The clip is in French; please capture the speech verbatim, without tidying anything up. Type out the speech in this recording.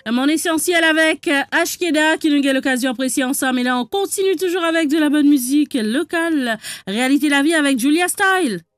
Mon essentiel avec Ashkeda qui nous a l'occasion d'apprécier ensemble. Et là, on continue toujours avec de la bonne musique locale. Réalité de la vie avec Julia Style.